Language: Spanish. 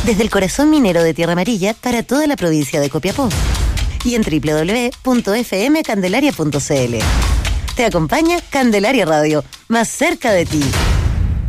Desde el corazón minero de Tierra Amarilla para toda la provincia de Copiapó. Y en www.fmcandelaria.cl. Te acompaña Candelaria Radio, más cerca de ti.